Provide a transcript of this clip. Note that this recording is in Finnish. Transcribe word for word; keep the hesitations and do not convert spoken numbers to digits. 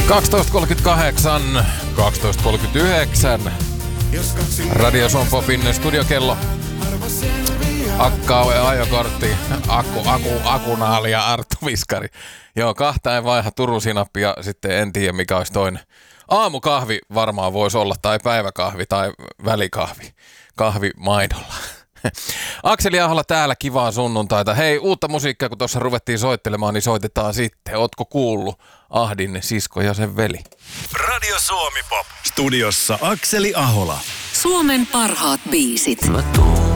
kaksitoista kolmekymmentäkahdeksan, kaksitoista kolmekymmentäyhdeksän. Radio Suomi Popin studiokello. Akkaue, ajokortti, akku, aku, akunaali ja Arttu Viskari. Joo, kahta en vaiha Turun sinappi ja sitten en tiedä mikä olisi toinen. Aamukahvi varmaan voisi olla, tai päiväkahvi, tai välikahvi. Kahvi maidolla. Akseli Ahola täällä, kivaa sunnuntaita. Hei, uutta musiikkia, kun tuossa ruvettiin soittelemaan, niin soitetaan sitten. Ootko kuullut Ahdin sisko ja sen veli? Radio Suomi Pop. Studiossa Akseli Ahola. Suomen parhaat biisit. Mä tuun